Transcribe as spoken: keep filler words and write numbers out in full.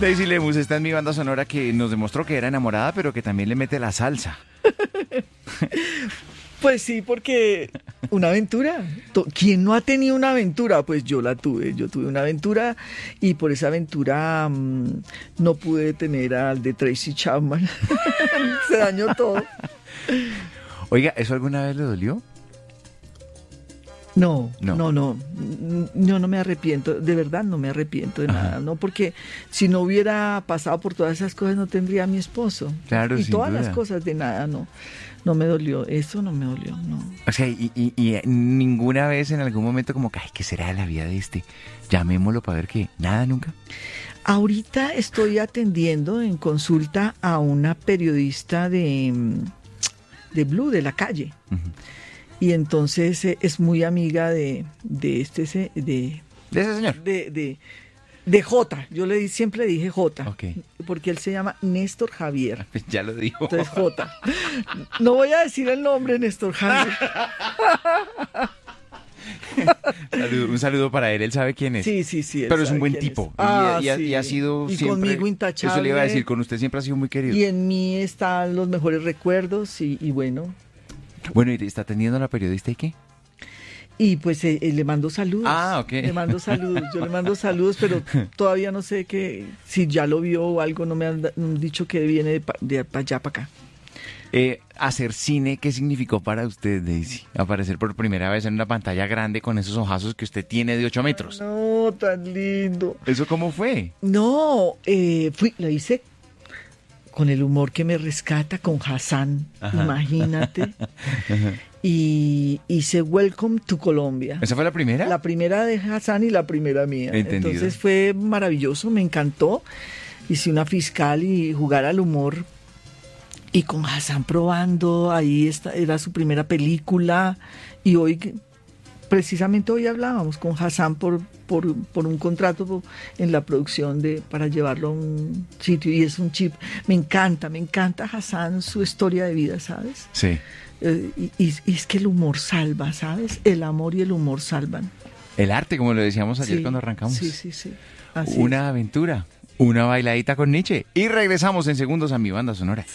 Daisy Lemus está en mi banda sonora que nos demostró que era enamorada, pero que también le mete la salsa. Pues sí, porque una aventura. To- ¿Quién no ha tenido una aventura? Pues yo la tuve. Yo tuve una aventura y por esa aventura mmm, no pude tener al de Tracy Chapman. Se dañó todo. Oiga, ¿eso alguna vez le dolió? No, No. no, no, no, yo no me arrepiento, de verdad no me arrepiento de Ajá. nada, no, porque si no hubiera pasado por todas esas cosas no tendría a mi esposo. Claro, y sin todas duda. las cosas de nada, no, no me dolió, eso no me dolió, no. O sea, y, y, y ninguna vez en algún momento como que, ay, ¿qué será de la vida de este? Llamémoslo para ver qué. Nada, nunca. Ahorita estoy atendiendo en consulta a una periodista de, mm, de Blue, de la calle. Ujú. Y entonces eh, es muy amiga de, de este, se- de, ¿De ese señor? de, de, de J. Yo le di- siempre le dije J, Ok. porque él se llama Néstor Javier. Ya lo dijo. Entonces J. No voy a decir el nombre, Néstor Javier. Saludo- un saludo para él, él sabe quién es. Sí, sí, sí. él Pero es un sabe buen quién tipo. es. Y, Ah, y ha, sí. y ha sido Y siempre... conmigo intachable. Eso le iba a decir, con usted siempre ha sido muy querido. Y en mí están los mejores recuerdos y, y bueno. Bueno, ¿y está atendiendo a la periodista y qué? Y pues eh, eh, le mando saludos. Ah, ok. Le mando saludos. Yo le mando saludos, pero todavía no sé que si ya lo vio o algo, no me han da- dicho que viene de, pa- de pa- allá para acá. Eh, hacer cine, ¿qué significó para usted, Daisy? Aparecer por primera vez en una pantalla grande con esos ojazos que usted tiene de ocho metros. No, tan lindo. ¿Eso cómo fue? No, eh, fui, lo hice con el humor que me rescata, con Hassan, Ajá. imagínate. Y hice Welcome to Colombia. ¿Esa fue la primera? La primera de Hassan y la primera mía. Entendido. Entonces fue maravilloso, me encantó. Hice una fiscal y jugar al humor. Y con Hassan probando, ahí está, era su primera película. Y hoy, que- precisamente hoy hablábamos con Hassan por, por, por un contrato por- en la producción de para llevarlo a un sitio. Y es un chip. Me encanta, me encanta Hassan, su historia de vida, ¿sabes? Sí. Eh, y, y- y es que el humor salva, ¿sabes? El amor y el humor salvan. El arte, como lo decíamos ayer Sí, cuando arrancamos. Sí, sí, sí. Así Una es. aventura, una bailadita con Nietzsche. Y regresamos en segundos a mi banda sonora.